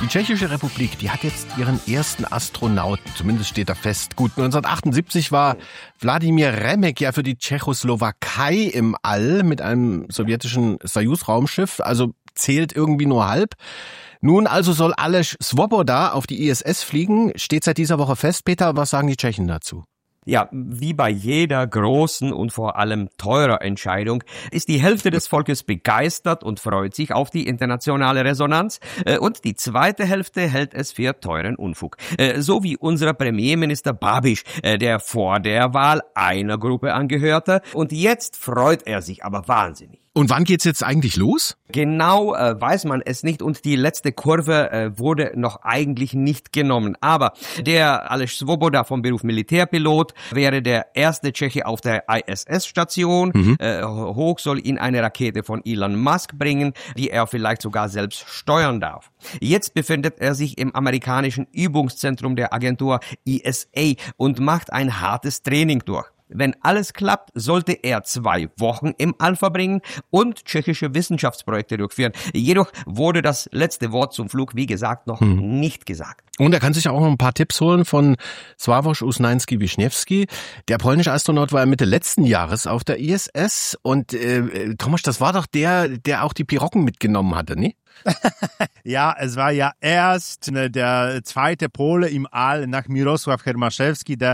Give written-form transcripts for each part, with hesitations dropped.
Die Tschechische Republik, die hat jetzt ihren ersten Astronauten, zumindest steht er fest. Gut, 1978 war Wladimir Remek ja für die Tschechoslowakei im All mit einem sowjetischen Sojus-Raumschiff, also zählt irgendwie nur halb. Nun also soll Aleš Svoboda auf die ISS fliegen, steht seit dieser Woche fest. Peter, was sagen die Tschechen dazu? Ja, wie bei jeder großen und vor allem teurer Entscheidung ist die Hälfte des Volkes begeistert und freut sich auf die internationale Resonanz und die zweite Hälfte hält es für teuren Unfug. So wie unser Premierminister Babiš, der vor der Wahl einer Gruppe angehörte und jetzt freut er sich aber wahnsinnig. Und wann geht's jetzt eigentlich los? Genau weiß man es nicht und die letzte Kurve wurde noch eigentlich nicht genommen. Aber der Aleš Svoboda vom Beruf Militärpilot wäre der erste Tscheche auf der ISS-Station. Hoch soll ihn eine Rakete von Elon Musk bringen, die er vielleicht sogar selbst steuern darf. Jetzt befindet er sich im amerikanischen Übungszentrum der Agentur ESA und macht ein hartes Training durch. Wenn alles klappt, sollte er 2 Wochen im All verbringen und tschechische Wissenschaftsprojekte durchführen. Jedoch wurde das letzte Wort zum Flug, wie gesagt, noch nicht gesagt. Und er kann sich auch noch ein paar Tipps holen von Sławomir Usnański-Wiśniewski. Der polnische Astronaut war Mitte letzten Jahres auf der ISS. Und Thomas, das war doch der auch die Pirogen mitgenommen hatte, ne? Ja, es war ja erst der zweite Pole im All nach Mirosław Hermaszewski, der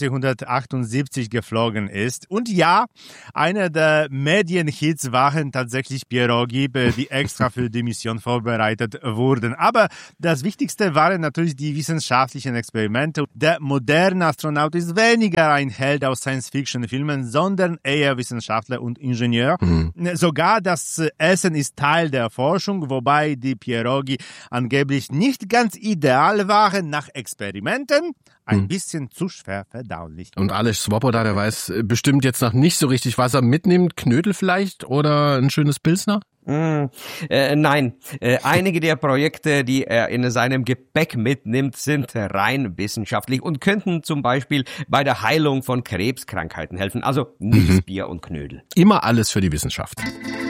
1978 geflogen ist. Und ja, einer der Medienhits waren tatsächlich Pierogi, die extra für die Mission vorbereitet wurden. Aber das Wichtigste waren natürlich die wissenschaftlichen Experimente. Der moderne Astronaut ist weniger ein Held aus Science-Fiction-Filmen, sondern eher Wissenschaftler und Ingenieur. Sogar das Essen ist Teil der Forschung, wobei die Pierogi angeblich nicht ganz ideal waren nach Experimenten. Ein bisschen zu schwer verdaulich. Und Aleš Svoboda, der weiß bestimmt jetzt noch nicht so richtig, was er mitnimmt. Knödel vielleicht oder ein schönes Pilsner? Nein, einige der Projekte, die er in seinem Gepäck mitnimmt, sind rein wissenschaftlich und könnten zum Beispiel bei der Heilung von Krebskrankheiten helfen. Also nichts Bier und Knödel. Immer alles für die Wissenschaft.